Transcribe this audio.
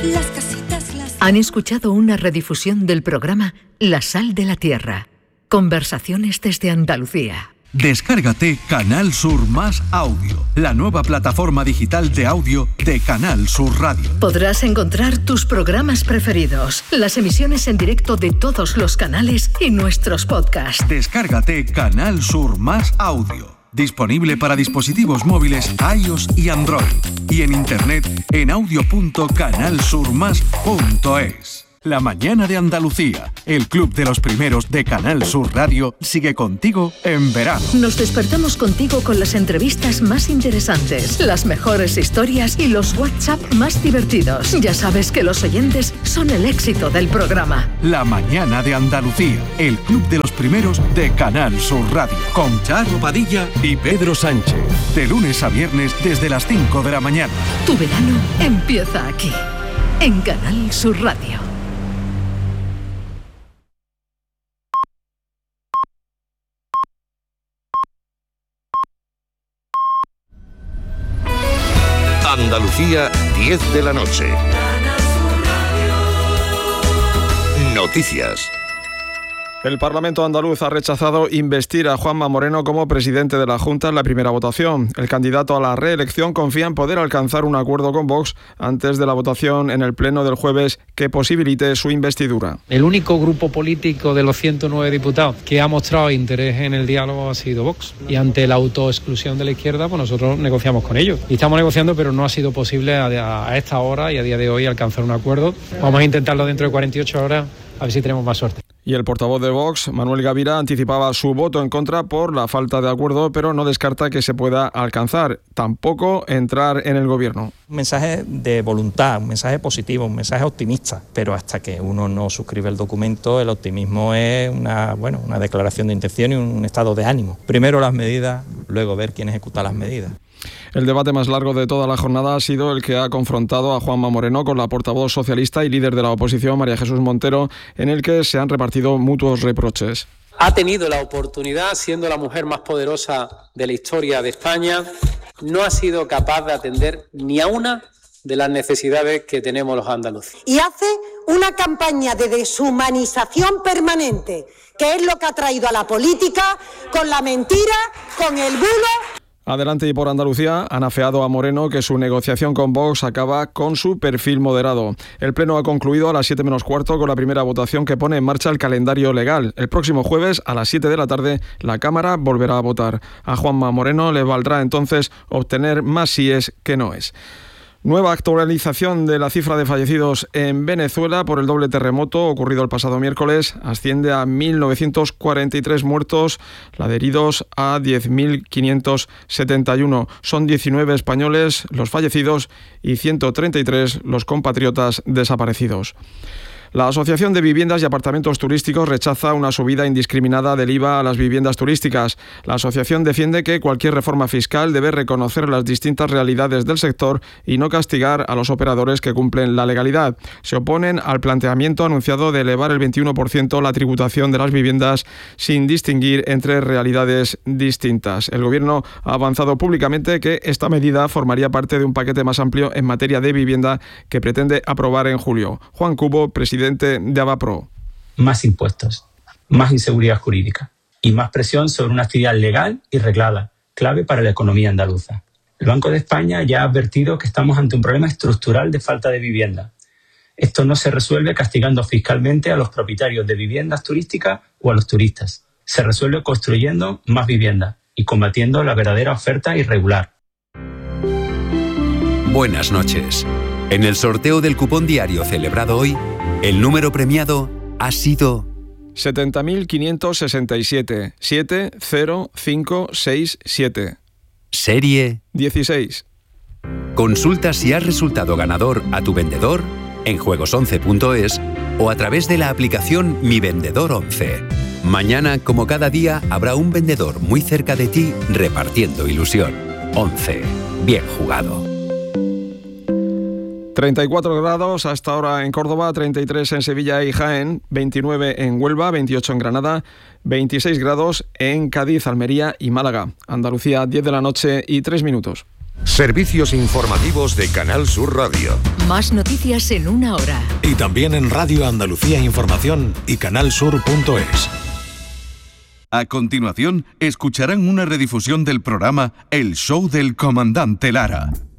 las casitas, las... Han escuchado una redifusión del programa La Sal de la Tierra. Conversaciones desde Andalucía. Descárgate Canal Sur Más Audio, la nueva plataforma digital de audio de Canal Sur Radio. Podrás encontrar tus programas preferidos, las emisiones en directo de todos los canales y nuestros podcasts. Descárgate Canal Sur Más Audio. Disponible para dispositivos móviles iOS y Android. Y en internet en audio.canalsurmas.es. La mañana de Andalucía, el club de los primeros de Canal Sur Radio, sigue contigo en verano. Nos despertamos contigo con las entrevistas más interesantes, las mejores historias y los WhatsApp más divertidos. Ya sabes que los oyentes son el éxito del programa. La mañana de Andalucía, el club de los primeros de Canal Sur Radio, con Charo Padilla y Pedro Sánchez. De lunes a viernes desde las 5 de la mañana. Tu verano empieza aquí, en Canal Sur Radio. Andalucía, 10 de la noche. Noticias. El Parlamento andaluz ha rechazado investir a Juanma Moreno como presidente de la Junta en la primera votación. El candidato a la reelección confía en poder alcanzar un acuerdo con Vox antes de la votación en el pleno del jueves que posibilite su investidura. El único grupo político de los 109 diputados que ha mostrado interés en el diálogo ha sido Vox. Y ante la autoexclusión de la izquierda, pues nosotros negociamos con ellos. Y estamos negociando, pero no ha sido posible a esta hora y a día de hoy alcanzar un acuerdo. Vamos a intentarlo dentro de 48 horas, a ver si tenemos más suerte. Y el portavoz de Vox, Manuel Gavira, anticipaba su voto en contra por la falta de acuerdo, pero no descarta que se pueda alcanzar. Tampoco entrar en el gobierno. Un mensaje de voluntad, un mensaje positivo, un mensaje optimista, pero hasta que uno no suscribe el documento, el optimismo es una declaración de intención y un estado de ánimo. Primero las medidas, luego ver quién ejecuta las medidas. El debate más largo de toda la jornada ha sido el que ha confrontado a Juanma Moreno con la portavoz socialista y líder de la oposición, María Jesús Montero, en el que se han repartido mutuos reproches. Ha tenido la oportunidad, siendo la mujer más poderosa de la historia de España, no ha sido capaz de atender ni a una de las necesidades que tenemos los andaluces. Y hace una campaña de deshumanización permanente, que es lo que ha traído a la política, con la mentira, con el bulo. Adelante y por Andalucía han afeado a Moreno que su negociación con Vox acaba con su perfil moderado. El pleno ha concluido a las 7 menos cuarto con la primera votación que pone en marcha el calendario legal. El próximo jueves a las 7 de la tarde la Cámara volverá a votar. A Juanma Moreno le valdrá entonces obtener más síes que noes. Nueva actualización de la cifra de fallecidos en Venezuela por el doble terremoto ocurrido el pasado miércoles. Asciende a 1.943 muertos, la de heridos a 10.571. Son 19 españoles los fallecidos y 133 los compatriotas desaparecidos. La Asociación de Viviendas y Apartamentos Turísticos rechaza una subida indiscriminada del IVA a las viviendas turísticas. La asociación defiende que cualquier reforma fiscal debe reconocer las distintas realidades del sector y no castigar a los operadores que cumplen la legalidad. Se oponen al planteamiento anunciado de elevar el 21% la tributación de las viviendas sin distinguir entre realidades distintas. El Gobierno ha avanzado públicamente que esta medida formaría parte de un paquete más amplio en materia de vivienda que pretende aprobar en julio. Juan Cubo, presidente de Avapro. Más impuestos, más inseguridad jurídica y más presión sobre una actividad legal y reglada, clave para la economía andaluza. El Banco de España ya ha advertido que estamos ante un problema estructural de falta de vivienda. Esto no se resuelve castigando fiscalmente a los propietarios de viviendas turísticas o a los turistas. Se resuelve construyendo más vivienda y combatiendo la verdadera oferta irregular. Buenas noches. En el sorteo del cupón diario celebrado hoy, el número premiado ha sido 70.567 70567. Serie 16. Consulta si has resultado ganador a tu vendedor en juegos11.es o a través de la aplicación Mi Vendedor 11. Mañana, como cada día, habrá un vendedor muy cerca de ti repartiendo ilusión. 11. Bien jugado. 34 grados hasta ahora en Córdoba, 33 en Sevilla y Jaén, 29 en Huelva, 28 en Granada, 26 grados en Cádiz, Almería y Málaga. Andalucía, 10 de la noche y 3 minutos. Servicios informativos de Canal Sur Radio. Más noticias en una hora. Y también en Radio Andalucía Información y canalsur.es. A continuación, escucharán una redifusión del programa El Show del Comandante Lara.